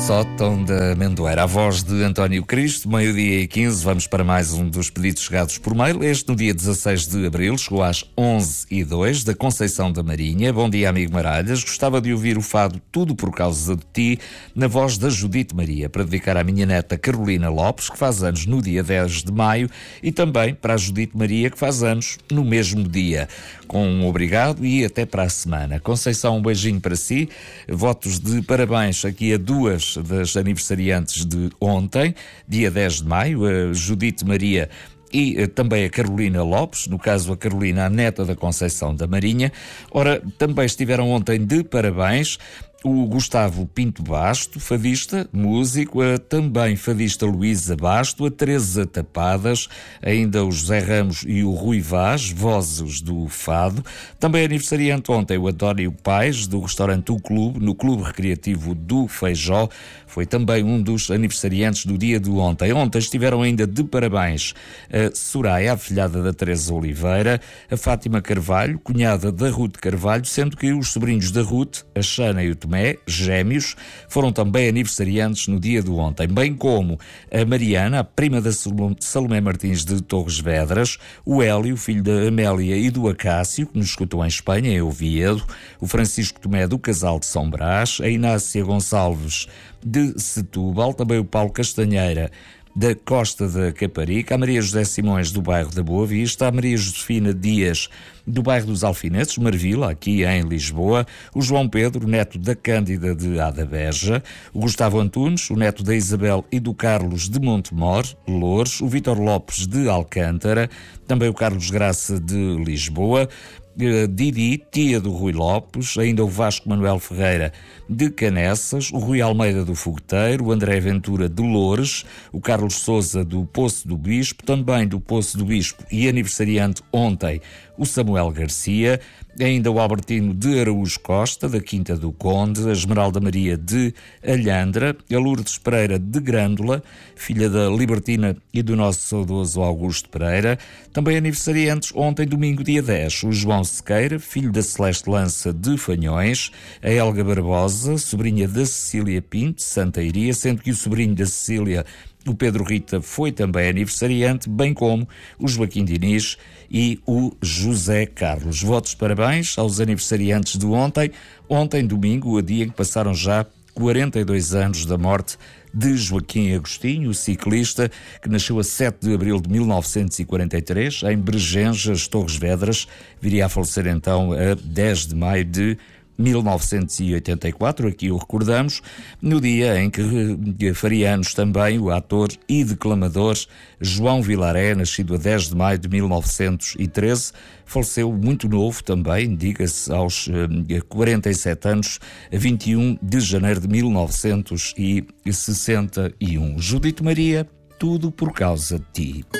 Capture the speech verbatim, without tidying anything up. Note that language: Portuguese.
Sótão da Amendoeira, a voz de António Cristo, meio-dia e quinze, vamos para mais um dos pedidos chegados por mail. Este no dia dezasseis de abril, chegou às onze e dois, da Conceição da Marinha. Bom dia, amigo Maralhas, gostava de ouvir o fado Tudo por Causa de Ti, na voz da Judite Maria, para dedicar à minha neta Carolina Lopes, que faz anos no dia dez de maio, e também para a Judite Maria, que faz anos no mesmo dia. Com um obrigado e até para a semana. Conceição, um beijinho para si, votos de parabéns aqui a duas das aniversariantes de ontem, dia dez de maio, a Judite Maria e também a Carolina Lopes, no caso a Carolina, a neta da Conceição da Marinha. Ora, também estiveram ontem de parabéns o Gustavo Pinto Basto, fadista, músico, a também fadista Luísa Basto, a Teresa Tapadas, ainda o José Ramos e o Rui Vaz, vozes do fado. Também aniversariante ontem o António Paes, do restaurante O Clube, no Clube Recreativo do Feijó, foi também um dos aniversariantes do dia de ontem. Ontem estiveram ainda de parabéns a Soraya, a afilhada da Teresa Oliveira, a Fátima Carvalho, cunhada da Ruth Carvalho, sendo que os sobrinhos da Ruth, a Xana e o Tomé, gêmeos, foram também aniversariantes no dia de ontem, bem como a Mariana, a prima da Salomé Martins de Torres Vedras, o Hélio, filho da Amélia e do Acácio, que nos escutou em Espanha, em Oviedo, o Francisco Tomé do Casal de São Brás, a Inácia Gonçalves de Setúbal, também o Paulo Castanheira da Costa da Caparica, a Maria José Simões do bairro da Boa Vista, a Maria Josefina Dias do bairro dos Alfinetes, Marvila, aqui em Lisboa, o João Pedro, neto da Cândida de Adabeja, o Gustavo Antunes, o neto da Isabel e do Carlos de Montemor, Loures, o Vítor Lopes de Alcântara, também o Carlos Graça de Lisboa, Didi, tia do Rui Lopes, ainda o Vasco Manuel Ferreira de Canessas, o Rui Almeida do Fogueteiro, o André Ventura de Loures, o Carlos Sousa do Poço do Bispo, também do Poço do Bispo e aniversariante ontem o Samuel Garcia, ainda o Albertino de Araújo Costa, da Quinta do Conde, a Esmeralda Maria de Alhandra, a Lourdes Pereira de Grândola, filha da Libertina e do nosso saudoso Augusto Pereira. Também aniversariantes ontem, domingo, dia dez, o João Sequeira, filho da Celeste Lança de Fanhões, a Helga Barbosa, sobrinha da Cecília Pinto, Santa Iria, sendo que o sobrinho da Cecília, o Pedro Rita, foi também aniversariante, bem como o Joaquim Diniz e o José Carlos. Votos de parabéns aos aniversariantes de ontem. Ontem, domingo, o dia em que passaram já quarenta e dois anos da morte de Joaquim Agostinho, o ciclista que nasceu a sete de abril de mil novecentos e quarenta e três, em Bregenjas, Torres Vedras, viria a falecer então a dez de maio de mil novecentos e oitenta e quatro, aqui o recordamos, no dia em que faria anos também o ator e declamador João Vilaré, nascido a dez de maio de mil novecentos e treze, faleceu muito novo também, diga-se, aos quarenta e sete anos, a vinte e um de janeiro de mil novecentos e sessenta e um. Judite Maria, Tudo por Causa de Ti.